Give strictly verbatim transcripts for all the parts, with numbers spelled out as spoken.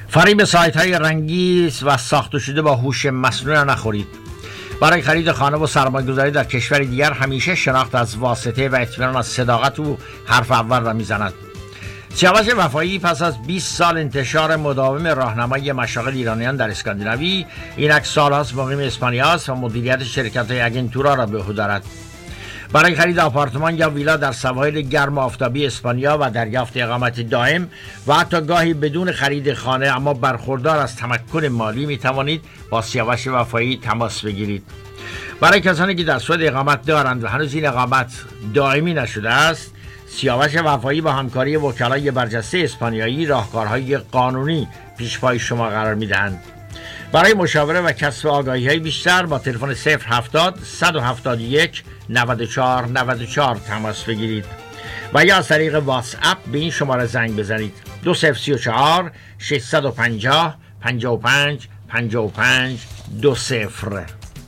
فریب سایت های رنگی و ساخته شده با هوش مصنوعی نخورید. برای خرید خانه و سرمایه‌گذاری در کشور دیگر همیشه شناخت از واسطه و اطمینان از صداقت او حرف اول را میزند. سیاوش وفایی پس از بیست سال انتشار مداوم راهنمایی مشاغل ایرانیان در اسکاندیناوی، اینک سال‌هاست مقیم اسپانیا است و مدیریت شرکت‌های اگنتورا را به عهده دارد. برای خرید آپارتمان یا ویلا در سواحل گرم و آفتابی اسپانیا و دریافت اقامت دائم و حتی گاهی بدون خرید خانه اما برخوردار از تمکن مالی می توانید با سیاوش وفایی تماس بگیرید. برای کسانی که در سوئد اقامت دارند و هنوز این اقامت دائمی نشده است، سیاوش وفایی با همکاری وکلای برجسته اسپانیایی راهکارهای قانونی پیش پای شما قرار می دهند. برای مشاوره و کسب آگاهی‌های بیشتر با تلفن صفر هفتاد صد و هفتاد و یک نود و چهار نود و چهار تماس بگیرید و یا از طریق واتس اپ به این شماره زنگ بزنید: دو صفر سه چهار ششصد و پنجاه پنجاه و پنج پنجاه و پنج دو صفر.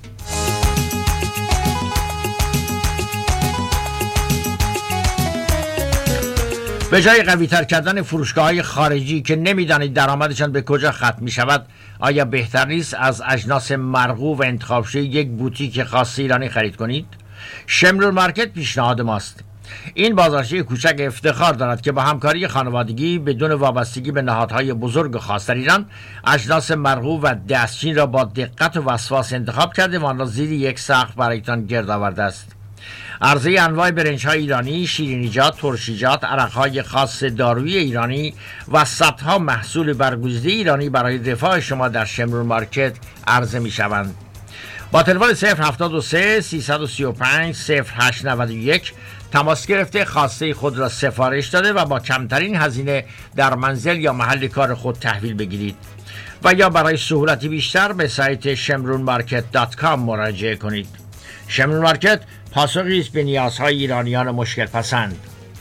به جای قوی‌تر کردن فروشگاه‌های خارجی که نمی‌دانید درآمدشان به کجا ختم می‌شود، آیا بهتر نیست از اجناس مرغوب و انتخاب شده یک بوتیک خاص ایرانی خرید کنید؟ شمرون مارکت پیشنهاد ماست. این بازارچه کوچک افتخار دارد که با همکاری خانوادگی بدون وابستگی به نهادهای بزرگ خاص در ایران اجناس مرغوب و دستچین را با دقت و وسواس انتخاب کرده و آن را زیر یک سقف برایتان گرد آورده است. عرضه انواع برنج‌های ایرانی، شیرینیجات، ترشیجات، عرق‌های خاص دارویی ایرانی و صدها محصول برگزیده ایرانی برای رفاه شما در شمرون مارکت عرضه می‌شوند. با تلفن صفر هفتاد و سه سیصد و سی و پنج صفر هشت نود و یک تماس گرفته خواسته خود را سفارش داده و با کمترین هزینه در منزل یا محل کار خود تحویل بگیرید و یا برای سهولتی بیشتر به سایت شمرون مارکت دات کام مراجعه کنید. شمرون مارکت پاسخی است به نیازهای ایرانیان مشکل پسند.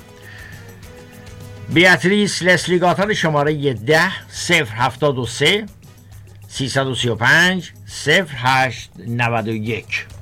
بیاتریس لسلیگاتان شماره ده صفر هفتاد و سه سیصد و سی و پنج صفر هشت نود و یک.